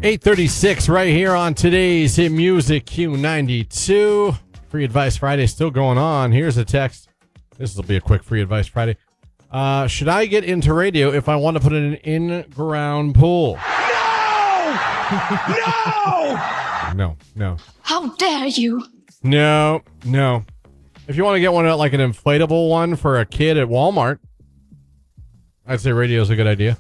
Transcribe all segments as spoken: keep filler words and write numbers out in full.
eight thirty-six right here on today's Hit Music Q ninety-two. Free Advice Friday still going on. Here's a text. This will be a quick Free Advice Friday. Uh, should I get into radio if I want to put in an in-ground pool? No! No! No, no. How dare you? No, no. If you want to get one, like an inflatable one for a kid at Walmart, I'd say radio's a good idea.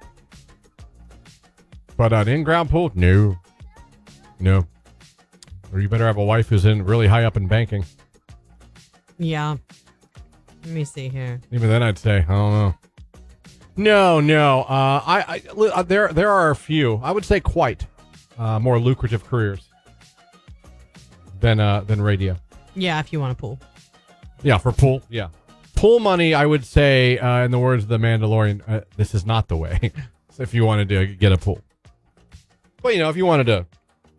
But an in-ground pool? No. No. Or you better have a wife who's in really high up in banking. Yeah. Let me see here. Even then, I'd say, I don't know. No, no. Uh, I, I, there, there are a few. I would say quite uh, more lucrative careers than uh, than radio. Yeah, if you want a pool. Yeah, for pool. Yeah, pool money. I would say, uh, in the words of the Mandalorian, uh, this is not the way. So if you wanted to get a pool, but you know, if you wanted to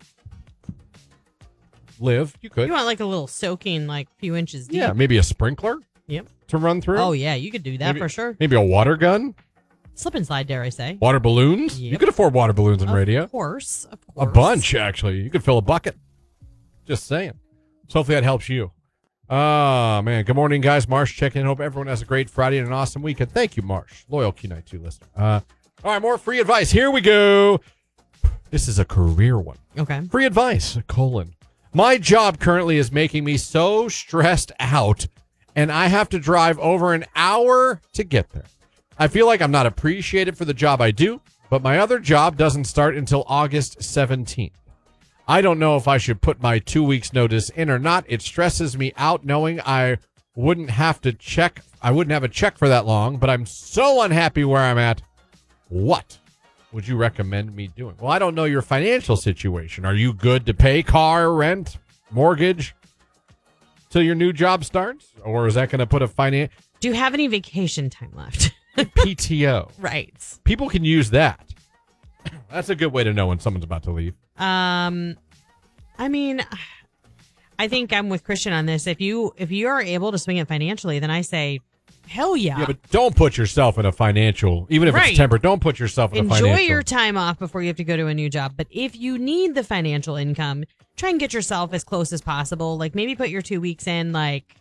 live, you could. You want like a little soaking, like few inches deep. Yeah, maybe a sprinkler. Yep. To run through. Oh yeah, you could do that maybe, for sure. Maybe a water gun. Slip and slide, dare I say? Water balloons. Yep. You could afford water balloons in of radio. Of course, of course. A bunch, actually. You could fill a bucket. Just saying. So hopefully that helps you. Ah, man. Good morning, guys. Marsh checking in. Hope everyone has a great Friday and an awesome weekend. Thank you, Marsh. Loyal Q ninety-two listener. Uh, all right, more free advice. Here we go. This is a career one. Okay. Free advice, colon. My job currently is making me so stressed out, and I have to drive over an hour to get there. I feel like I'm not appreciated for the job I do, but my other job doesn't start until August seventeenth. I don't know if I should put my two weeks notice in or not. It stresses me out knowing I wouldn't have to check. I wouldn't have a check for that long, but I'm so unhappy where I'm at. What would you recommend me doing? Well, I don't know your financial situation. Are you good to pay car, rent, mortgage till your new job starts? Or is that going to put a finance... Do you have any vacation time left? P T O. Right. People can use that. That's a good way to know when someone's about to leave. Um, I mean, I think I'm with Christian on this. If you if you are able to swing it financially, then I say, hell yeah. Yeah, but don't put yourself in a financial, even if Right. it's temporary, don't put yourself in Enjoy a financial. your time off before you have to go to a new job. But if you need the financial income, try and get yourself as close as possible. Like maybe put your two weeks in like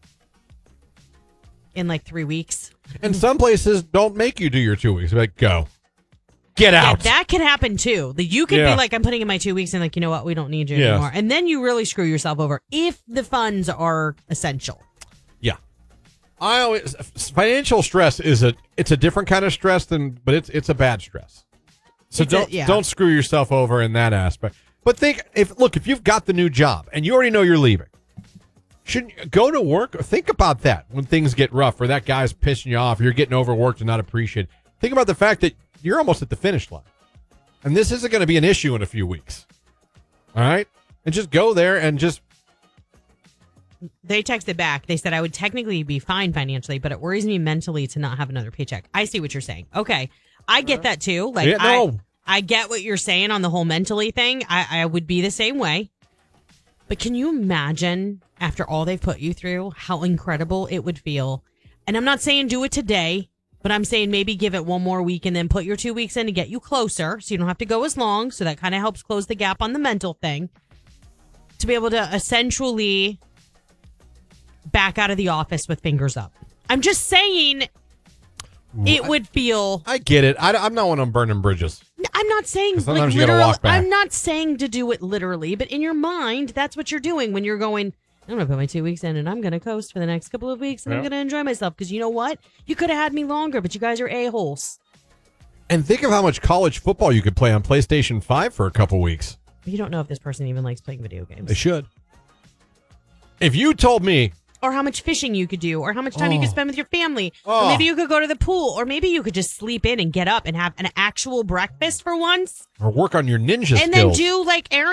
in like three weeks. And some places don't make you do your two weeks. They're like, go. Get Yeah, out. that could happen too. The- You could Yeah. be like, I'm putting in my two weeks and like, you know what? We don't need you Yeah. anymore. And then you really screw yourself over if the funds are essential. Yeah. I always financial stress is a it's a different kind of stress than but it's it's a bad stress. So It's a- don't yeah. don't screw yourself over in that aspect. But think if look, if you've got the new job and you already know you're leaving, shouldn't you go to work? Think about that when things get rough or that guy's pissing you off, you're getting overworked and not appreciated. Think about the fact that you're almost at the finish line. And this isn't going to be an issue in a few weeks. All right? And just go there and just They texted back. They said, I would technically be fine financially, but it worries me mentally to not have another paycheck. I see what you're saying. Okay. I get that too. Like, Yeah, no. I, I get what you're saying on the whole mentally thing. I, I would be the same way. But can you imagine after all they've put you through, how incredible it would feel? And I'm not saying do it today, but I'm saying maybe give it one more week and then put your two weeks in to get you closer so you don't have to go as long. So that kind of helps close the gap on the mental thing. To be able to essentially back out of the office with fingers up. I'm just saying it would feel... I get it. I, I'm not one of burning bridges. I'm not saying 'Cause like sometimes you gotta literal. walk back. I'm not saying to do it literally, but in your mind, that's what you're doing when you're going, I'm going to put my two weeks in and I'm going to coast for the next couple of weeks and I'm Yeah. going to enjoy myself. Because you know what? You could have had me longer, but you guys are a-holes. And think of how much college football you could play on PlayStation five for a couple weeks. You don't know if this person even likes playing video games. They should. If you told me... Or how much fishing you could do, or how much time you Oh. could spend with your family. Oh. Or maybe you could go to the pool, or maybe you could just sleep in and get up and have an actual breakfast for once. Or work on your ninja And skills. then do like Aaron